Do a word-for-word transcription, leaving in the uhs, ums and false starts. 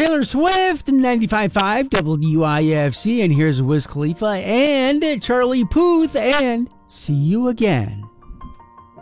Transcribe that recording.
Taylor Swift, ninety-five point five W I F C, and here's Wiz Khalifa and Charlie Puth, and see you again.